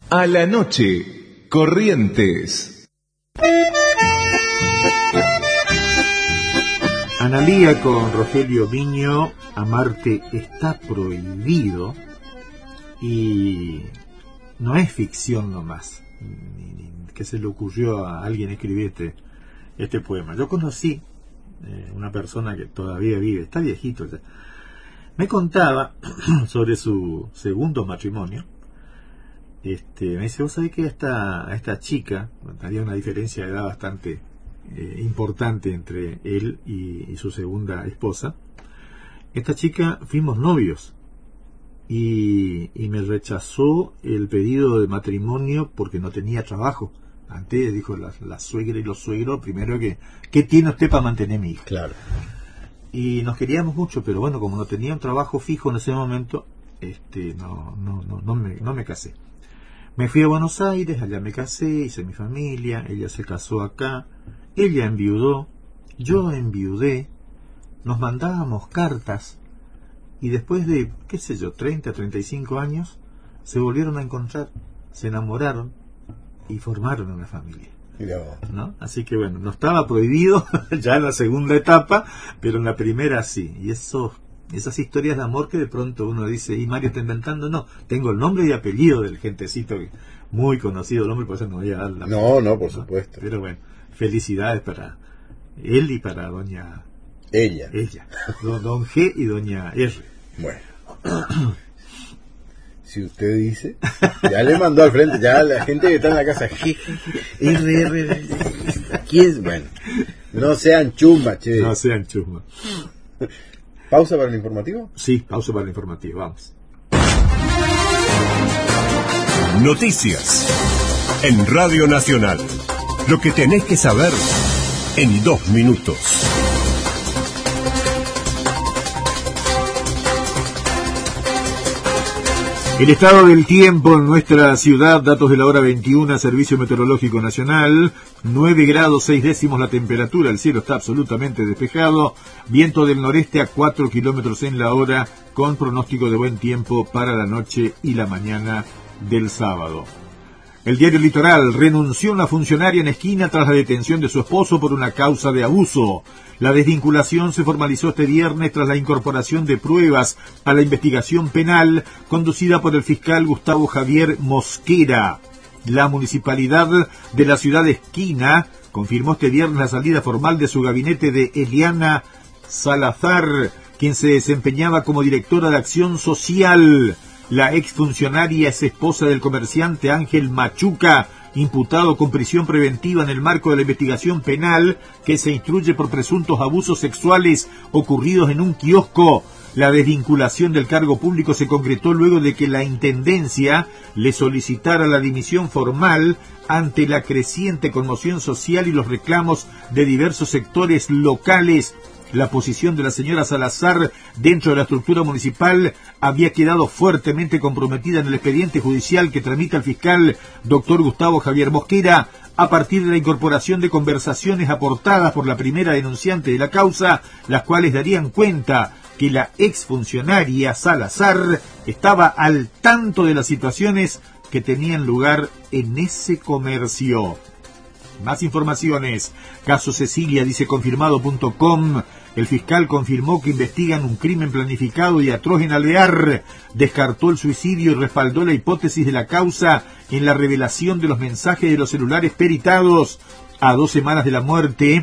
A la noche, Corrientes. Analía con Rogelio Viño, Amarte está prohibido, y no es ficción nomás, que se le ocurrió a alguien escribir este poema. Yo conocí una persona que todavía vive, está viejito ya, me contaba sobre su segundo matrimonio. Me dice, vos sabés que a esta chica, había una diferencia de edad bastante importante entre él y su segunda esposa. Esta chica fuimos novios y me rechazó el pedido de matrimonio porque no tenía trabajo. Antes dijo la suegra y los suegros, primero ¿qué tiene usted para mantener a mi hija? Claro. Y nos queríamos mucho, pero bueno, como no tenía un trabajo fijo en ese momento, no me casé. Me fui a Buenos Aires, allá me casé, hice mi familia, ella se casó acá, ella enviudó, yo enviudé, nos mandábamos cartas y después de, 30, 35 años, se volvieron a encontrar, se enamoraron y formaron una familia. ¿No? Así que bueno, no estaba prohibido ya en la segunda etapa, pero en la primera sí. Y esas historias de amor que de pronto uno dice, y Mario está inventando, no, tengo el nombre y apellido del gentecito, muy conocido el hombre, por eso no voy a dar la... No, por supuesto. Pero bueno, felicidades para él y para doña... Ella. Don G y doña R. Bueno. Si usted dice, ya le mandó al frente, ya la gente que está en la casa, R, aquí es, bueno, no sean chumba, che. No sean chumba. ¿Pausa para el informativo? Sí, pausa para el informativo, vamos. Noticias en Radio Nacional. Lo que tenés que saber en 2 minutos. El estado del tiempo en nuestra ciudad, datos de la hora 21, Servicio Meteorológico Nacional, 9 grados 6 décimos la temperatura, el cielo está absolutamente despejado, viento del noreste a 4 kilómetros en la hora, con pronóstico de buen tiempo para la noche y la mañana del sábado. El diario Litoral: renunció una funcionaria en Esquina tras la detención de su esposo por una causa de abuso. La desvinculación se formalizó este viernes tras la incorporación de pruebas a la investigación penal conducida por el fiscal Gustavo Javier Mosquera. La municipalidad de la ciudad de Esquina confirmó este viernes la salida formal de su gabinete de Eliana Salazar, quien se desempeñaba como directora de Acción Social. La exfuncionaria es esposa del comerciante Ángel Machuca, imputado con prisión preventiva en el marco de la investigación penal que se instruye por presuntos abusos sexuales ocurridos en un kiosco. La desvinculación del cargo público se concretó luego de que la Intendencia le solicitara la dimisión formal ante la creciente conmoción social y los reclamos de diversos sectores locales. La posición de la señora Salazar dentro de la estructura municipal había quedado fuertemente comprometida en el expediente judicial que tramita el fiscal doctor Gustavo Javier Mosquera a partir de la incorporación de conversaciones aportadas por la primera denunciante de la causa, las cuales darían cuenta que la exfuncionaria Salazar estaba al tanto de las situaciones que tenían lugar en ese comercio. Más informaciones. Caso Cecilia, dice confirmado.com. El fiscal confirmó que investigan un crimen planificado y atroz en Alvear. Descartó el suicidio y respaldó la hipótesis de la causa en la revelación de los mensajes de los celulares peritados. A 2 semanas de la muerte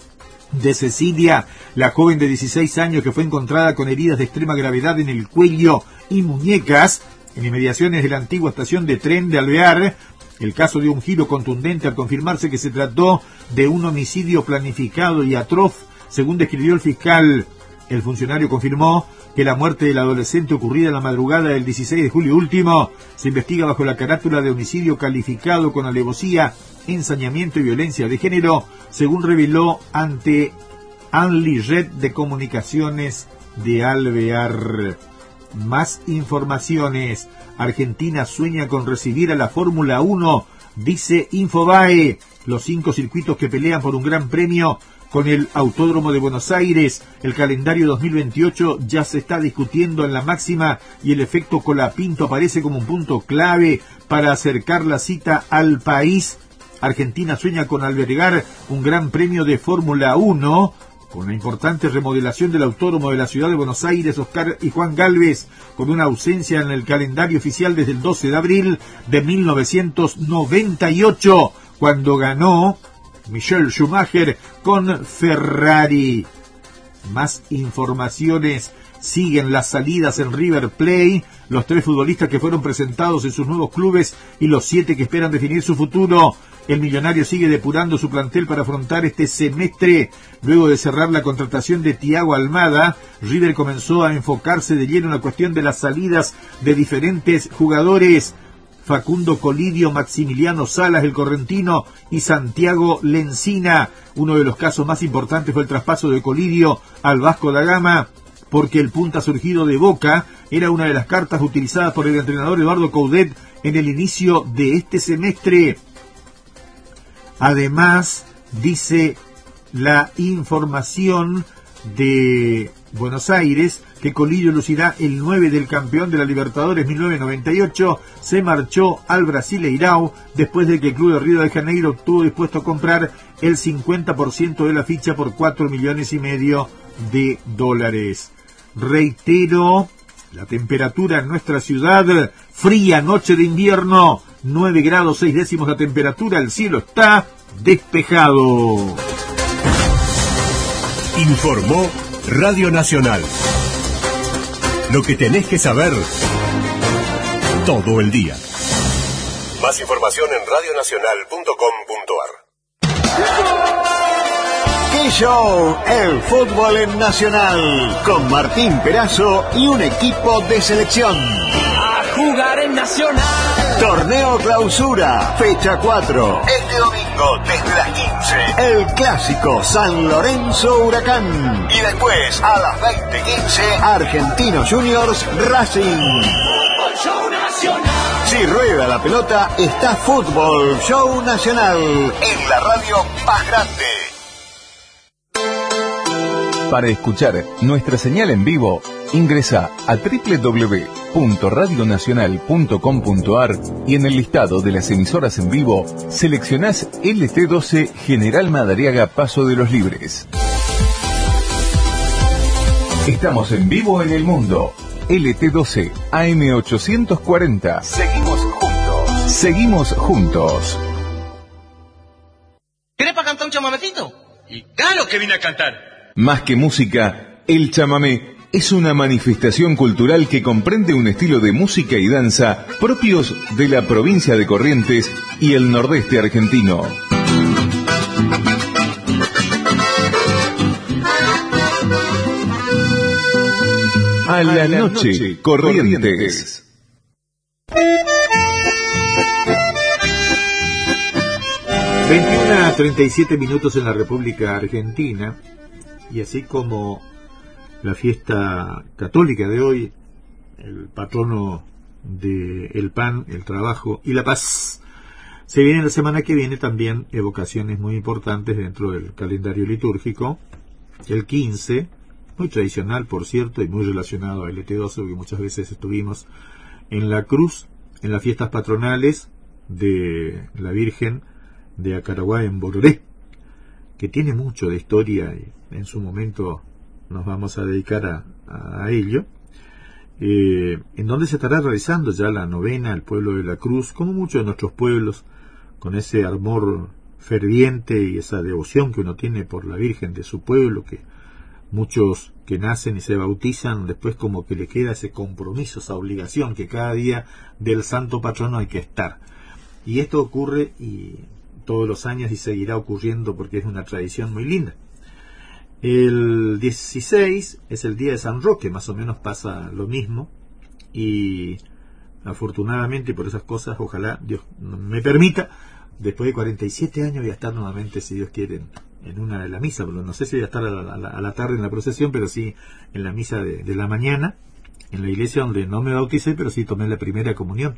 de Cecilia, la joven de 16 años que fue encontrada con heridas de extrema gravedad en el cuello y muñecas en inmediaciones de la antigua estación de tren de Alvear. El caso dio un giro contundente al confirmarse que se trató de un homicidio planificado y atroz, según describió el fiscal. El funcionario confirmó que la muerte del adolescente ocurrida en la madrugada del 16 de julio último se investiga bajo la carátula de homicidio calificado con alevosía, ensañamiento y violencia de género, según reveló ante Anli Red de Comunicaciones de Alvear. Más informaciones. Argentina sueña con recibir a la Fórmula 1, dice Infobae. Los 5 circuitos que pelean por un gran premio con el Autódromo de Buenos Aires. El calendario 2028 ya se está discutiendo en la máxima y el efecto Colapinto aparece como un punto clave para acercar la cita al país. Argentina sueña con albergar un gran premio de Fórmula 1 con una importante remodelación del Autódromo de la Ciudad de Buenos Aires. Oscar y Juan Gálvez, con una ausencia en el calendario oficial desde el 12 de abril de 1998, cuando ganó Michael Schumacher con Ferrari. Más informaciones. Siguen las salidas en River Plate, los 3 futbolistas que fueron presentados en sus nuevos clubes y los 7 que esperan definir su futuro. El millonario sigue depurando su plantel para afrontar este semestre. Luego de cerrar la contratación de Thiago Almada, River comenzó a enfocarse de lleno en la cuestión de las salidas de diferentes jugadores. Facundo Colidio, Maximiliano Salas, el correntino, y Santiago Lencina. Uno de los casos más importantes fue el traspaso de Colidio al Vasco da Gama, porque el punta surgido de Boca era una de las cartas utilizadas por el entrenador Eduardo Coudet en el inicio de este semestre. Además, dice la información de Buenos Aires, que Colidio lucirá el 9 del campeón de la Libertadores 1998, se marchó al Brasileirão después de que el club de Río de Janeiro estuvo dispuesto a comprar el 50% de la ficha por $4,5 millones de dólares. Reitero, la temperatura en nuestra ciudad, fría noche de invierno, 9 grados 6 décimos la temperatura, el cielo está despejado. Informó Radio Nacional. Lo que tenés que saber todo el día. Más información en radionacional.com.ar. ¡Qué show! El fútbol en Nacional, con Martín Perazo y un equipo de selección. A jugar en Nacional. Torneo Clausura, fecha 4. Este domingo desde las 15. El clásico San Lorenzo Huracán. Y después a las 20:15, Argentinos Juniors Racing. Fútbol Show Nacional. Si rueda la pelota, está Fútbol Show Nacional en la radio más grande. Para escuchar nuestra señal en vivo, ingresa a www.radionacional.com.ar y en el listado de las emisoras en vivo seleccionás LT12 General Madariaga Paso de los Libres. Estamos en vivo en el mundo. LT12 AM840. Seguimos juntos. Seguimos juntos. ¿Querés para cantar un chamamecito? Y claro que vine a cantar. Más que música, el chamamé es una manifestación cultural que comprende un estilo de música y danza propios de la provincia de Corrientes y el nordeste argentino. A la noche, Corrientes. 21:37 en la República Argentina. Y así como la fiesta católica de hoy, el patrono del pan, el trabajo y la paz, se viene la semana que viene también evocaciones muy importantes dentro del calendario litúrgico. El 15, muy tradicional por cierto y muy relacionado al LT12, porque muchas veces estuvimos en la cruz, en las fiestas patronales de la Virgen de Acaraguá en Bororé, que tiene mucho de historia y en su momento nos vamos a dedicar a ello, en donde se estará realizando ya la novena al pueblo de la Cruz, como muchos de nuestros pueblos, con ese amor ferviente y esa devoción que uno tiene por la Virgen de su pueblo, que muchos que nacen y se bautizan, después como que le queda ese compromiso, esa obligación que cada día del santo patrono hay que estar. Y esto ocurre y todos los años y seguirá ocurriendo porque es una tradición muy linda. El 16 es el día de San Roque, más o menos pasa lo mismo, y afortunadamente por esas cosas, ojalá Dios me permita, después de 47 años voy a estar nuevamente, si Dios quiere, en una de las misas, pero no sé si voy a estar a la tarde en la procesión, pero sí en la misa de la mañana, en la iglesia donde no me bauticé, pero sí tomé la primera comunión.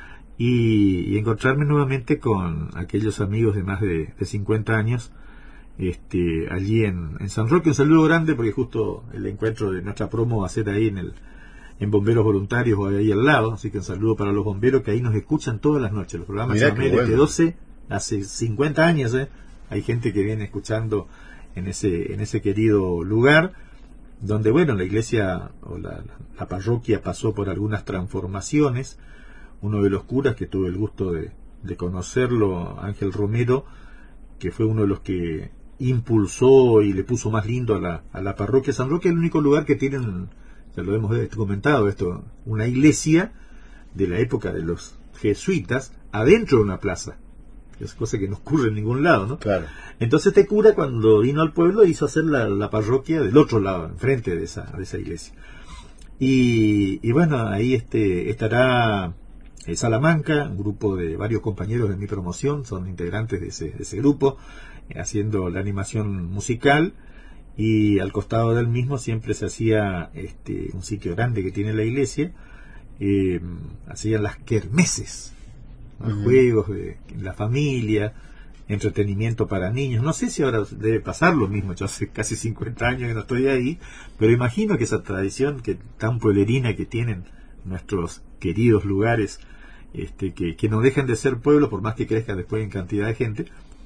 Y encontrarme nuevamente con aquellos amigos de más de 50 años allí en San Roque. Un saludo grande porque justo el encuentro de nuestra promo va a ser ahí en Bomberos Voluntarios o ahí al lado, así que un saludo para los bomberos que ahí nos escuchan todas las noches. Los programas de 12 hace 50 años, hay gente que viene escuchando en ese querido lugar, donde bueno, la iglesia o la parroquia pasó por algunas transformaciones. Uno de los curas que tuve el gusto de conocerlo, Ángel Romero, que fue uno de los que impulsó y le puso más lindo a la parroquia San Roque, el único lugar que tienen, ya lo hemos comentado esto, una iglesia de la época de los jesuitas adentro de una plaza. Es cosa que no ocurre en ningún lado, ¿no? Claro. Entonces este cura, cuando vino al pueblo, hizo hacer la parroquia del otro lado, enfrente de esa iglesia. Y bueno, ahí estará Salamanca, un grupo de varios compañeros de mi promoción, son integrantes de ese grupo, haciendo la animación musical, y al costado del mismo siempre se hacía un sitio grande que tiene la iglesia, hacían las kermeses, juegos de la familia, entretenimiento para niños. No sé si ahora debe pasar lo mismo, yo hace casi 50 años que no estoy ahí, pero imagino que esa tradición que tan pueblerina que tienen nuestros queridos lugares, que no dejan de ser pueblos por más que crezcan después en cantidad de gente,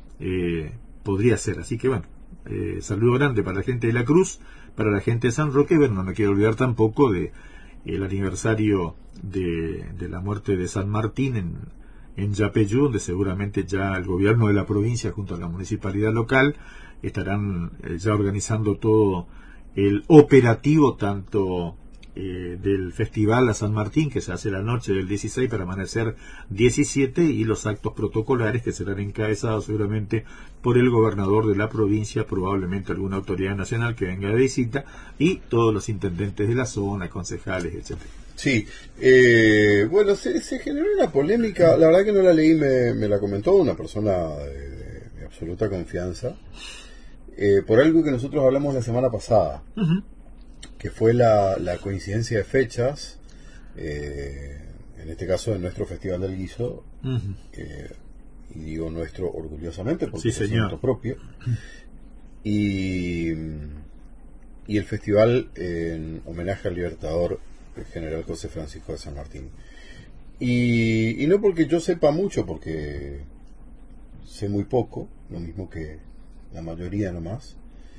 podría ser. Así que bueno, saludo grande para la gente de La Cruz, para la gente de San Roque. Bueno, no me quiero olvidar tampoco de el aniversario de la muerte de San Martín en Yapeyú, donde seguramente ya el gobierno de la provincia junto a la municipalidad local estarán ya organizando todo el operativo, tanto del festival a San Martín, que se hace la noche del 16 para amanecer 17, y los actos protocolares que serán encabezados seguramente por el gobernador de la provincia, probablemente alguna autoridad nacional que venga de visita, y todos los intendentes de la zona, concejales, etcétera. Sí, bueno, se generó una polémica, la verdad que no la leí, me la comentó una persona de absoluta confianza, por algo que nosotros hablamos la semana pasada, que fue la coincidencia de fechas, en este caso de nuestro Festival del Guiso, y digo nuestro orgullosamente porque es nuestro propio, y el festival en homenaje al Libertador, el general José Francisco de San Martín. Y no porque yo sepa mucho, porque sé muy poco, lo mismo que la mayoría nomás.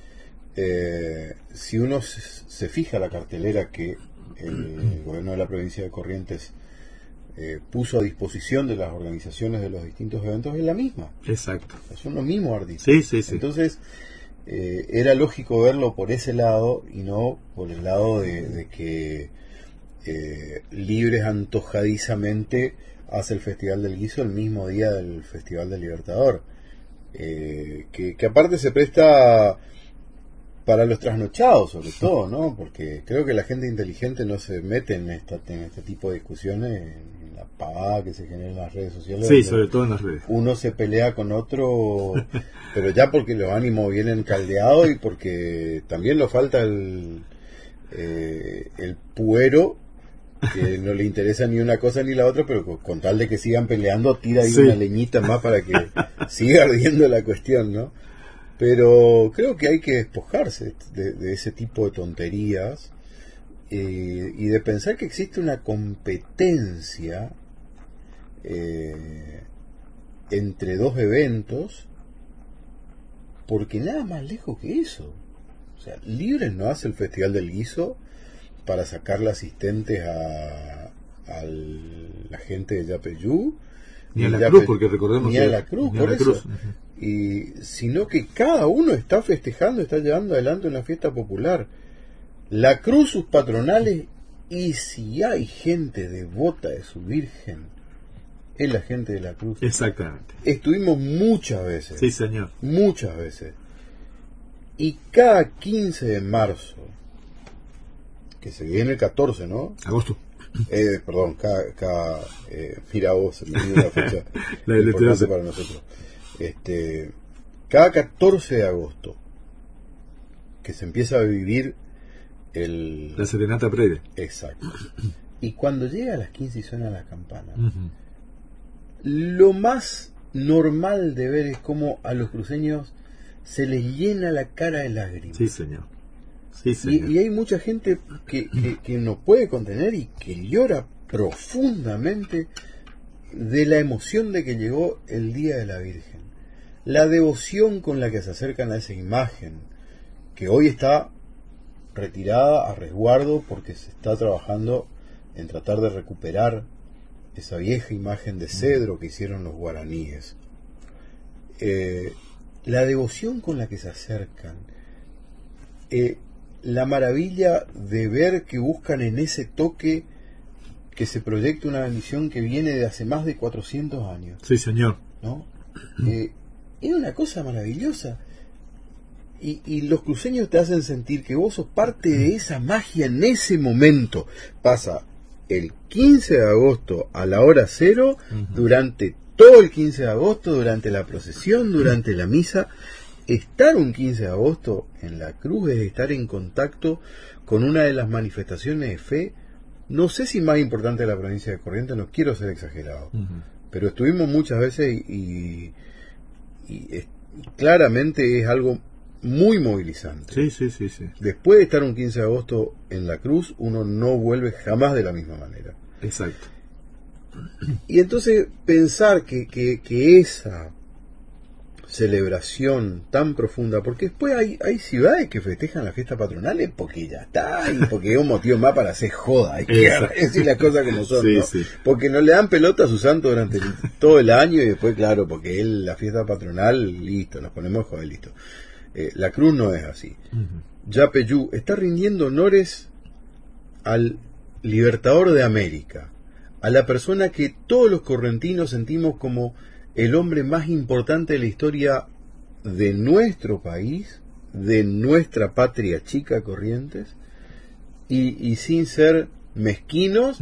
Si uno se fija la cartelera que el gobierno de la provincia de Corrientes puso a disposición de las organizaciones de los distintos eventos, es la misma. Exacto. Son los mismos artistas. Sí. Entonces era lógico verlo por ese lado y no por el lado de que Libres antojadizamente hace el Festival del Guiso el mismo día del Festival del Libertador, que aparte se presta para los trasnochados, sobre todo, ¿no? Porque creo que la gente inteligente no se mete en este tipo de discusiones, en la pavada que se genera en las redes sociales. Sí, sobre todo en las redes. Uno se pelea con otro, pero ya porque los ánimos vienen caldeados y porque también le falta el puero, que no le interesa ni una cosa ni la otra, pero con tal de que sigan peleando, tira ahí una leñita más para que siga ardiendo la cuestión, ¿no? Pero creo que hay que despojarse de ese tipo de tonterías y de pensar que existe una competencia entre dos eventos, porque nada más lejos que eso. O sea, Libres no hace el Festival del Guiso para sacarle asistentes a la gente de Yapeyú, ni a la Cruz, porque recordemos ni a la Cruz, por eso. Y sino que cada uno está festejando, está llevando adelante una fiesta popular. La Cruz, sus patronales, y si hay gente devota de su Virgen, es la gente de la Cruz. Exactamente. Estuvimos muchas veces. Sí, señor. Muchas veces. Y cada 15 de marzo, que se viene el 14, ¿no? Agosto. Perdón, mira vos, me dio una fecha importante para nosotros. Cada 14 de agosto, que se empieza a vivir la serenata previa. Exacto. Y cuando llega a las 15 y suenan las campanas, lo más normal de ver es como a los cruceños se les llena la cara de lágrimas. Sí, señor. Sí, señor. Y hay mucha gente que no puede contener y que llora profundamente de la emoción de que llegó el Día de la Virgen. La devoción con la que se acercan a esa imagen, que hoy está retirada a resguardo porque se está trabajando en tratar de recuperar esa vieja imagen de cedro que hicieron los guaraníes. La devoción con la que se acercan, la maravilla de ver que buscan en ese toque que se proyecta una bendición que viene de hace más de 400 años. Sí, señor. ¿No? Es una cosa maravillosa. Y los cruceños te hacen sentir que vos sos parte de esa magia en ese momento. Pasa el 15 de agosto a la hora cero, durante todo el 15 de agosto, durante la procesión, durante la misa. Estar un 15 de agosto en la cruz es estar en contacto con una de las manifestaciones de fe, no sé si más importante de la provincia de Corrientes, no quiero ser exagerado, pero estuvimos muchas veces y claramente es algo muy movilizante. Sí. Después de estar un 15 de agosto en la cruz, uno no vuelve jamás de la misma manera. Exacto. Y entonces pensar que esa celebración tan profunda, porque después hay ciudades que festejan las fiestas patronales porque ya está, y porque es un motivo más para hacer joda, hay que decir las cosas como son, sí, ¿no? Sí. Porque no le dan pelota a su santo durante todo el año y después, claro, porque él, la fiesta patronal, listo, nos ponemos joder, listo. La cruz no es así. Yapeyú está rindiendo honores al libertador de América, a la persona que todos los correntinos sentimos como el hombre más importante de la historia de nuestro país, de nuestra patria chica Corrientes, y sin ser mezquinos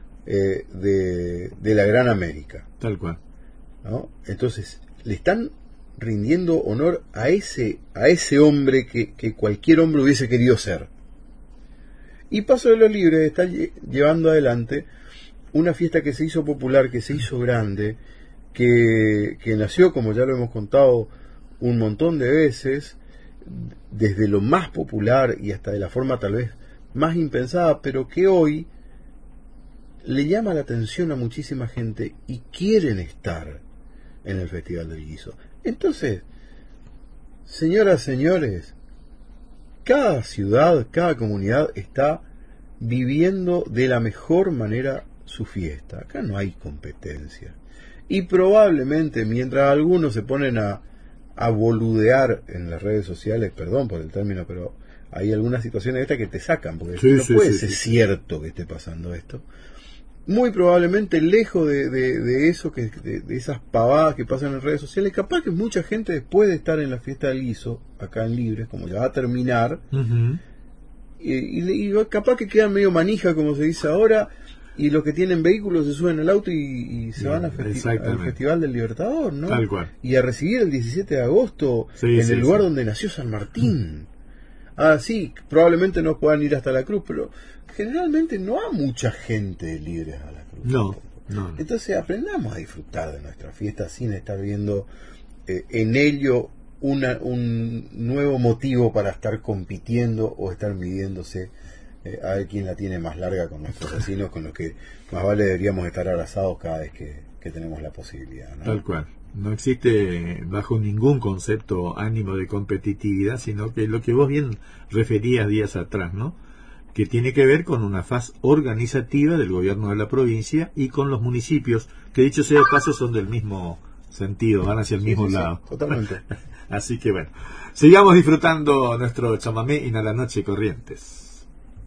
de la gran América. Tal cual. ¿No? Entonces, le están rindiendo honor a ese hombre que cualquier hombre hubiese querido ser. Y Paso de los Libres está llevando adelante una fiesta que se hizo popular, que se hizo grande, que nació, como ya lo hemos contado un montón de veces, desde lo más popular y hasta de la forma tal vez más impensada, pero que hoy le llama la atención a muchísima gente y quieren estar en el Festival del Guiso. Entonces, señoras, señores, cada ciudad, cada comunidad está viviendo de la mejor manera su fiesta. Acá no hay competencia. Y probablemente mientras algunos se ponen a boludear en las redes sociales, perdón por el término, pero hay algunas situaciones de estas que te sacan, porque no puede ser cierto que esté pasando esto. Muy probablemente lejos de eso, de esas pavadas que pasan en redes sociales, capaz que mucha gente después de estar en la fiesta del guiso, acá en Libres, como ya va a terminar, y capaz que quedan medio manija, como se dice ahora, y los que tienen vehículos se suben al auto y se van al Festival del Libertador, ¿no? Tal cual. Y a recibir el 17 de agosto en el lugar donde nació San Martín. Sí, probablemente no puedan ir hasta la cruz, pero generalmente no hay mucha gente Libres a la cruz. No. Entonces aprendamos a disfrutar de nuestra fiesta sin estar viendo en ello un nuevo motivo para estar compitiendo o estar midiéndose a ver quién la tiene más larga con nuestros vecinos, con los que más vale deberíamos estar abrazados cada vez que tenemos la posibilidad, ¿no? Tal cual. No existe bajo ningún concepto ánimo de competitividad, sino que lo que vos bien referías días atrás, ¿no? Que tiene que ver con una faz organizativa del gobierno de la provincia y con los municipios, que dicho sea de paso son del mismo sentido, van hacia el mismo lado. Totalmente. Así que bueno, sigamos disfrutando nuestro chamamé Inhalanoche Corrientes.